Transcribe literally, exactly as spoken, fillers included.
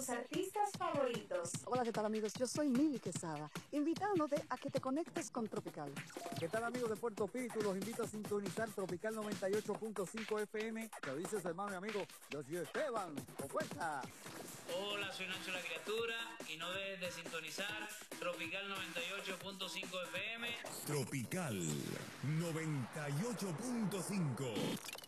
tus artistas favoritos. Hola, ¿qué tal, amigos? Yo soy Mili Quesada, invitándote a que te conectes con Tropical. ¿Qué tal, amigos de Puerto Píritu? Los invito a sintonizar Tropical noventa y ocho punto cinco F M. Te dices, hermano y amigo, yo soy Esteban, con fuerza. Hola, soy Nacho la Criatura y no dejes de sintonizar Tropical noventa y ocho punto cinco F M. Tropical noventa y ocho punto cinco.